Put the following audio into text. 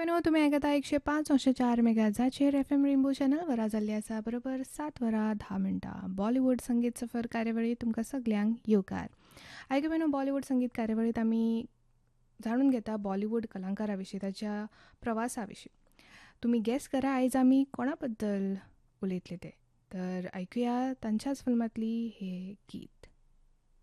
मिनो तुम्ही ऐकता 105.4 मेगाहर्ट्झाचेर F M rainbow चॅनलवर जाल्ली आसा बरोबर 7 वरां 10 मिनटां बॉलिवूड संगीत सफर कार्यावळीत तुमकां सगल्यांक येवकार. आयक मिनो बॉलिवूड संगीत कार्यावळीत आमी जाणून घेता बॉलिवूड कलाकारा विशीं ताच्या प्रवासा विशीं. तुम्ही गॅस करा आयज आमी कोणा बद्दल उलयतले ते. तर ऐकुया तांच्याच फिल्मांतली हे गीत.